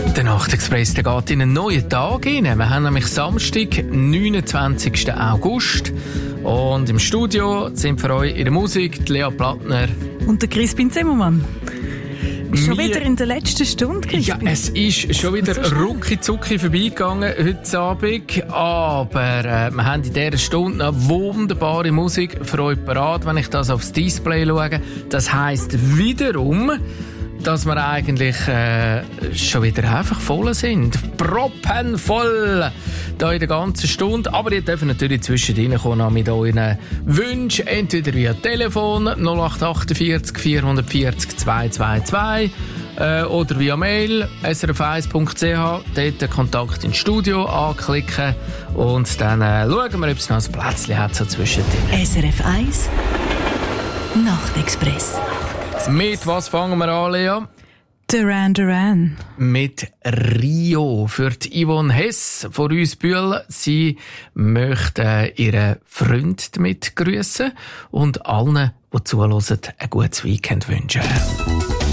Der Nachtexpress geht in einen neuen Tag hinein. Wir haben nämlich Samstag, 29. August. Und im Studio sind für euch in der Musik die Lea Plattner und der Crispin Zimmermann. Schon wieder in der letzten Stunde, Crispin. Ja, es ist schon wieder rucki-zucki vorbeigegangen heute Abend. Aber wir haben in dieser Stunde noch wunderbare Musik für euch parat, wenn ich das aufs Display schaue. Das heisst wiederum, dass wir eigentlich schon wieder einfach voll sind. Proppenvoll da in der ganzen Stunde. Aber ihr dürft natürlich zwischendrin kommen mit euren Wünschen, entweder via Telefon 0848 440 222 oder via Mail srf1.ch, dort den Kontakt ins Studio anklicken und dann schauen wir, ob es noch ein Plätzchen hat so zwischendrin. SRF 1 Nachtexpress. Mit was fangen wir an, Lea? Duran Duran. Mit Rio. Für die Yvonne Hess von Rüsbühl. Sie möchte ihren Freund damit grüßen und allen, die zuhören, ein gutes Weekend wünschen.